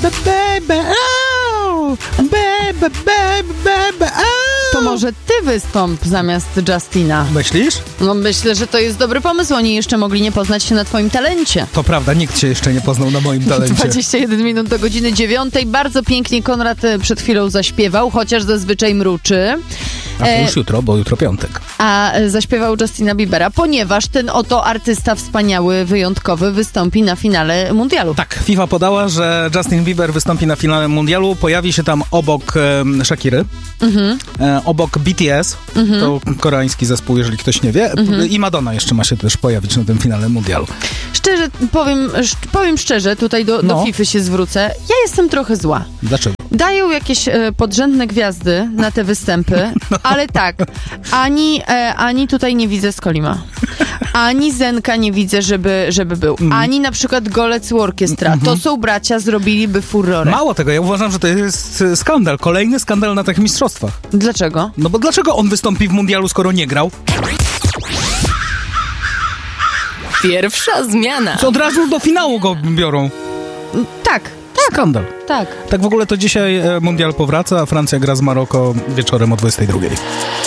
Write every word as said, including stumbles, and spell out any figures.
baby, oh, baby, baby, baby, oh. To może ty wystąp zamiast Justina. Myślisz? No myślę, że to jest dobry pomysł. Oni jeszcze mogli nie poznać się na twoim talencie. To prawda, nikt się jeszcze nie poznał na moim talencie. dwadzieścia jeden minut do godziny dziewiątej. Bardzo pięknie Konrad przed chwilą zaśpiewał, chociaż zazwyczaj mruczy. A to już jutro, bo jutro piątek. A zaśpiewał Justina Biebera, ponieważ ten oto artysta wspaniały, wyjątkowy wystąpi na finale mundialu. Tak, FIFA podała, że Justin Bieber wystąpi na finale mundialu. Pojawi się tam obok e, Shakiry, mhm. e, obok B T S, mhm. to koreański zespół, jeżeli ktoś nie wie, mhm. i Madonna jeszcze ma się też pojawić na tym finale mundialu. Szczerze, powiem, powiem szczerze, tutaj do, no. do FIFA się zwrócę, ja jestem trochę zła. Dlaczego? Dają jakieś e, podrzędne gwiazdy na te występy, no. ale tak, ani, e, ani tutaj nie widzę Skolima, ani Zenka nie widzę, żeby, żeby był, mm. ani na przykład Golec Orkiestra. Mm-hmm. To są bracia, zrobiliby furorę. Mało tego, ja uważam, że to jest skandal, kolejny skandal na tych mistrzostwach. Dlaczego? No bo dlaczego on wystąpi w mundialu, skoro nie grał? Pierwsza zmiana. Co od razu do finału go biorą. Tak. Tak. Skandal. Tak. Tak w ogóle to dzisiaj mundial powraca, a Francja gra z Maroko wieczorem o dwudziestej drugiej.